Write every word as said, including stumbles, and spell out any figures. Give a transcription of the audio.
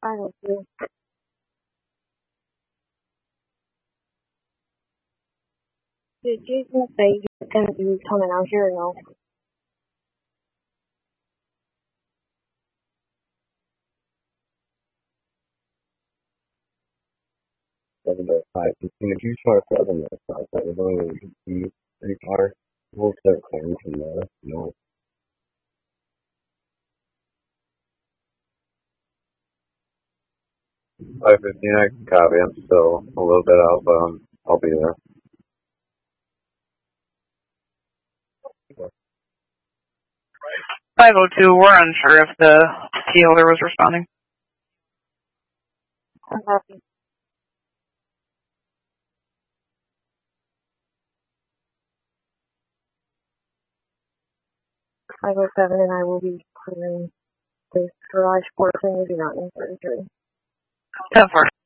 five oh two. Did Jason say he's going to be coming out here or no? seven to five fifteen. If you start seven to five, that was only be pretty far. We'll start clearing from there. No. five fifteen, I can copy. I'm still a little bit out, but um, I'll be there. five oh two, we're unsure if the key holder was responding. I'm happy. five oh seven and I will be clearing this garage portion. We do not need surgery. ten four.